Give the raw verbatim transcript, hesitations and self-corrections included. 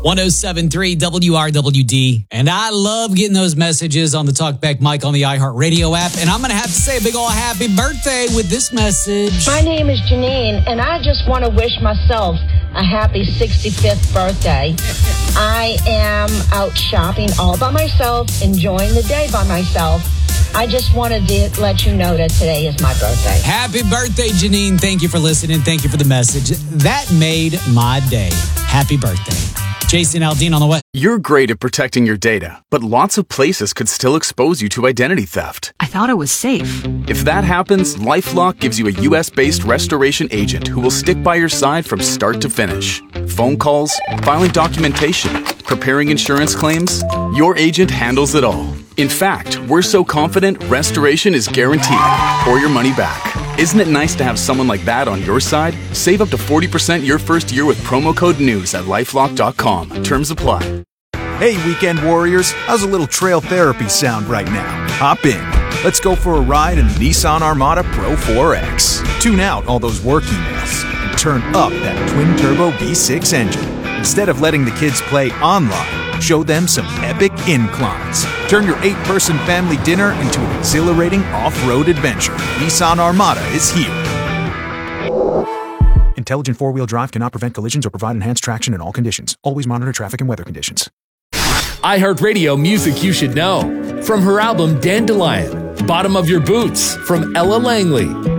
one oh seven point three W R W D. And I love getting those messages on the Talkback mic on the iHeartRadio app. And I'm going to have to say a big ol' happy birthday with this message. My name is Janine, and I just want to wish myself a happy sixty-fifth birthday. I am out shopping all by myself, enjoying the day by myself. I just wanted to let you know that today is my birthday. Happy birthday, Janine. Thank you for listening. Thank you for the message. That made my day. Happy birthday. Jason Aldean on the way. You're great at protecting your data, but lots of places could still expose you to identity theft. I thought it was safe. If that happens, LifeLock gives you a U S-based restoration agent who will stick by your side from start to finish. Phone calls, filing documentation, preparing insurance claims, your agent handles it all. In fact, we're so confident restoration is guaranteed or your money back. Isn't it nice to have someone like that on your side? Save up to forty percent your first year with promo code NEWS at lifelock dot com. Terms apply. Hey, weekend warriors, how's a little trail therapy sound right now? Hop in. Let's go for a ride in the Nissan Armada Pro four X. Tune out all those work emails and turn up that twin-turbo V six engine. Instead of letting the kids play online, show them some epic inclines. Turn your eight-person family dinner into an exhilarating off-road adventure. Nissan Armada is here. Intelligent four-wheel drive cannot prevent collisions or provide enhanced traction in all conditions. Always monitor traffic and weather conditions. iHeartRadio music you should know. From her album Dandelion, Bottom of Your Boots from Ella Langley,